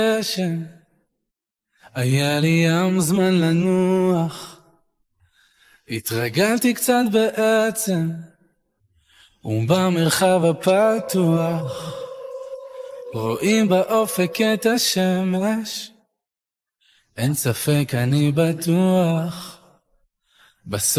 היה לי ים זמן לנוח, התרגלתי קצת בעצם, ובמרחב הפתוח רואים באופק את השמש, אין ספק אני בטוח בסוף